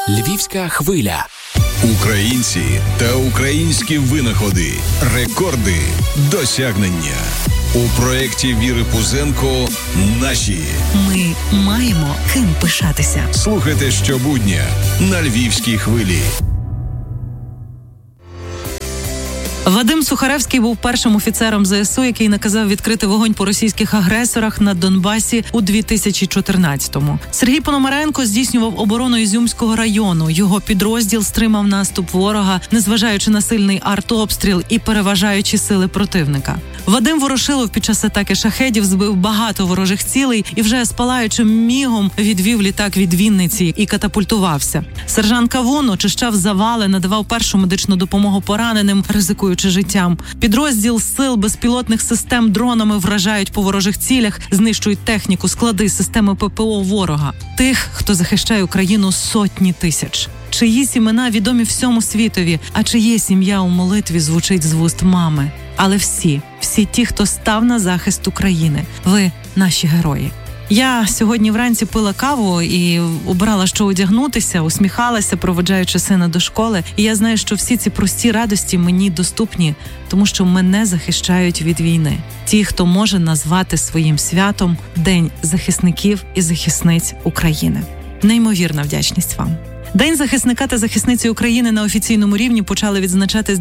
Львівська хвиля. Українці та українські винаходи, рекорди, досягнення. У проєкті Віри Пузенко «Наші». Ми маємо ким пишатися. Слухайте щобудня на Львівській хвилі. Вадим Сухаревський був першим офіцером ЗСУ, який наказав відкрити вогонь по російських агресорах на Донбасі у 2014-му. Сергій Пономаренко здійснював оборону Ізюмського району. Його підрозділ стримав наступ ворога, незважаючи на сильний артобстріл і переважаючи сили противника. Вадим Ворошилов під час атаки шахедів збив багато ворожих цілей і вже з палаючим мігом відвів літак від Вінниці і катапультувався. Сержант Кавун очищав завали, надавав першу медичну допомогу пораненим, ризикуючи життям. Підрозділ сил безпілотних систем дронами вражають по ворожих цілях, знищують техніку, склади, системи ППО ворога. Тих, хто захищає Україну, сотні тисяч. Чиїсь імена відомі всьому світові, а чиє ім'я у молитві звучить з вуст мами. Але всі ті, хто став на захист України, ви наші герої. Я сьогодні вранці пила каву і обирала, що одягнутися, усміхалася, проводжаючи сина до школи. І я знаю, що всі ці прості радості мені доступні, тому що мене захищають від війни. Ті, хто може назвати своїм святом День захисників і захисниць України. Неймовірна вдячність вам. День захисника та захисниці України на офіційному рівні почали відзначати з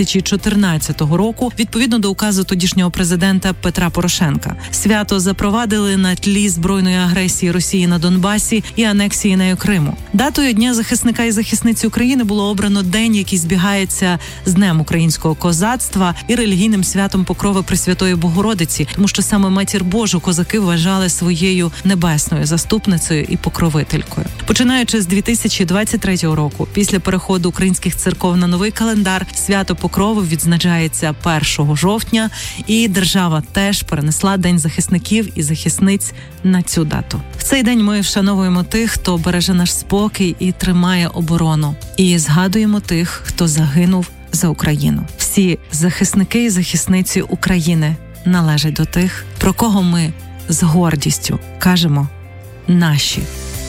2014 року, відповідно до указу тодішнього президента Петра Порошенка. Свято запровадили на тлі збройної агресії Росії на Донбасі і анексії нею Криму. Датою Дня захисника і захисниці України було обрано день, який збігається з Днем українського козацтва і релігійним святом Покрови Пресвятої Богородиці, тому що саме Матір Божу козаки вважали своєю небесною заступницею і покровителькою. Починаючи з 2023 року, після переходу українських церков на новий календар, свято Покрови відзначається 1 жовтня, і держава теж перенесла День захисників і захисниць на цю дату. В цей день ми вшановуємо тих, хто береже наш спокій і тримає оборону. І згадуємо тих, хто загинув за Україну. Всі захисники і захисниці України належать до тих, про кого ми з гордістю кажемо «наші».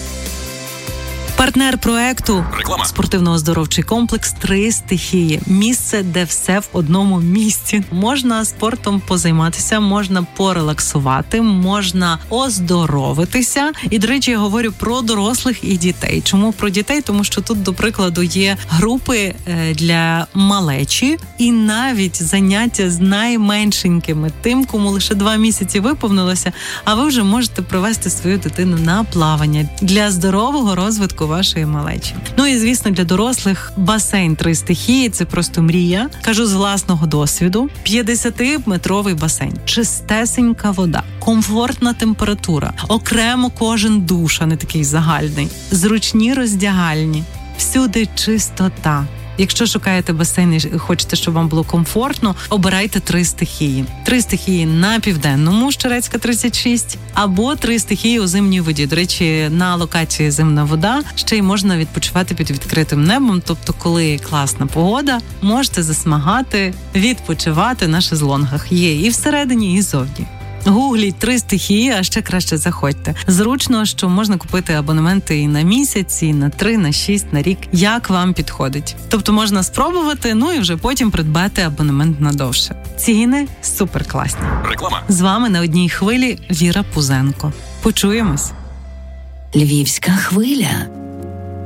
Партнер проекту спортивно-оздоровчий комплекс «Три стихії». Місце, де все в одному місці. Можна спортом позайматися, можна порелаксувати, можна оздоровитися. І, до речі, я говорю про дорослих і дітей. Чому про дітей? Тому що тут, до прикладу, є групи для малечі і навіть заняття з найменшенькими. Тим, кому лише 2 місяці виповнилося, а ви вже можете привести свою дитину на плавання для здорового розвитку вашої малечі. Ну і, звісно, для дорослих басейн «Три стихії» – це просто мрія. Кажу з власного досвіду. 50-метровий басейн, чистесенька вода, комфортна температура, окремо кожен душ, а не такий загальний, зручні роздягальні, всюди чистота. Якщо шукаєте басейн і хочете, щоб вам було комфортно, обирайте «Три стихії». 3 стихії на Південному, Щерецька, 36, або 3 стихії у зимній воді. До речі, на локації «Зимна вода» ще й можна відпочивати під відкритим небом, тобто коли класна погода, можете засмагати, відпочивати на шезлонгах. Є і всередині, і ззовні. Гугліть 3 стихії, а ще краще заходьте. Зручно, що можна купити абонементи і на місяць, і на 3, на 6, на рік, як вам підходить. Тобто можна спробувати, ну і вже потім придбати абонемент надовше. Ціни суперкласні. Реклама. З вами на одній хвилі Віра Пузенко. Почуємось. Львівська хвиля.